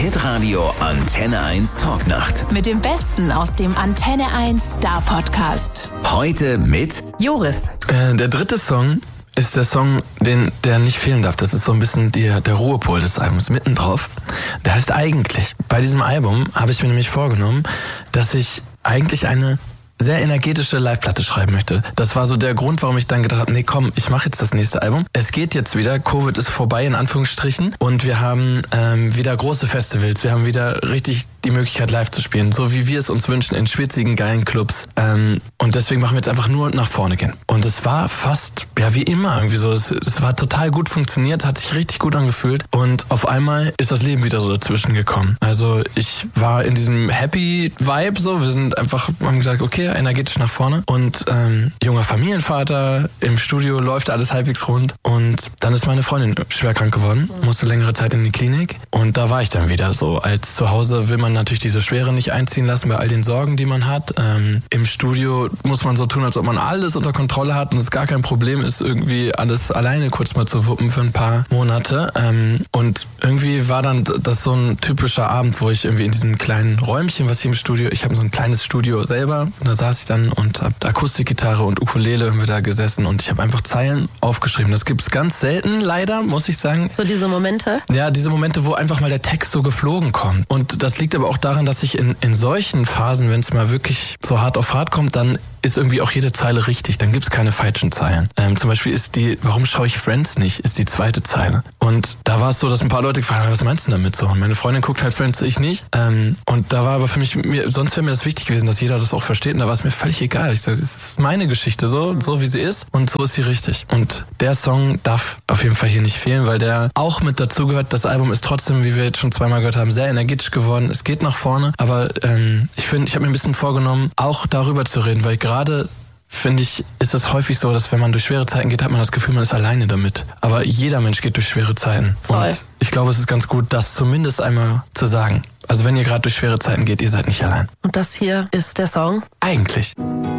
Hitradio Antenne 1 Talknacht. Mit dem Besten aus dem Antenne 1 Star Podcast. Heute mit Joris. Der dritte Song ist der Song, der nicht fehlen darf. Das ist so ein bisschen der Ruhepol des Albums, mitten drauf. Der heißt Eigentlich. Bei diesem Album habe ich mir nämlich vorgenommen, dass ich eigentlich eine sehr energetische Live-Platte schreiben möchte. Das war so der Grund, warum ich dann gedacht habe, nee komm, ich mache jetzt das nächste Album. Es geht jetzt wieder, Covid ist vorbei in Anführungsstrichen und wir haben wieder große Festivals. Wir haben wieder richtig die Möglichkeit live zu spielen, so wie wir es uns wünschen, in schwitzigen, geilen Clubs. Und deswegen machen wir jetzt einfach nur nach vorne gehen. Und es war fast, ja wie immer irgendwie so, es war total gut funktioniert, hat sich richtig gut angefühlt und auf einmal ist das Leben wieder so dazwischen gekommen. Also ich war in diesem Happy Vibe so, wir sind einfach, haben gesagt, okay, energetisch nach vorne und junger Familienvater, im Studio läuft alles halbwegs rund und dann ist meine Freundin schwer krank geworden, musste längere Zeit in die Klinik und da war ich dann wieder so. Als zu Hause will man natürlich diese Schwere nicht einziehen lassen bei all den Sorgen, die man hat. Im Studio muss man so tun, als ob man alles unter Kontrolle hat und es gar kein Problem ist, irgendwie alles alleine kurz mal zu wuppen für ein paar Monate. Und irgendwie war dann das so ein typischer Abend, wo ich irgendwie in diesem kleinen Räumchen, was ich im Studio, ich habe so ein kleines Studio selber, da saß ich dann und habe Akustikgitarre und Ukulele haben wir da gesessen und ich habe einfach Zeilen aufgeschrieben. Das gibt's ganz selten, leider, muss ich sagen. So diese Momente? Ja, diese Momente, wo einfach mal der Text so geflogen kommt. Und das liegt aber auch daran, dass ich in solchen Phasen, wenn es mal wirklich so hart auf hart kommt, dann ist irgendwie auch jede Zeile richtig. Dann gibt's keine falschen Zeilen. Zum Beispiel ist warum schaue ich Friends nicht, ist die zweite Zeile. Und da war es so, dass ein paar Leute gefragt haben, was meinst du damit so? Und meine Freundin guckt halt Friends, ich nicht. Und da war aber für mich, sonst wäre mir das wichtig gewesen, dass jeder das auch versteht. Und da war es mir völlig egal. Ich sage, es ist meine Geschichte, so wie sie ist. Und so ist sie richtig. Und der Song darf auf jeden Fall hier nicht fehlen, weil der auch mit dazugehört. Das Album ist trotzdem, wie wir jetzt schon zweimal gehört haben, sehr energetisch geworden. Es geht nach vorne. Aber ich habe mir ein bisschen vorgenommen, auch darüber zu reden, weil gerade finde ich, ist es häufig so, dass wenn man durch schwere Zeiten geht, hat man das Gefühl, man ist alleine damit. Aber jeder Mensch geht durch schwere Zeiten. Voll. Und ich glaube, es ist ganz gut, das zumindest einmal zu sagen. Also wenn ihr gerade durch schwere Zeiten geht, ihr seid nicht allein. Und das hier ist der Song? Eigentlich.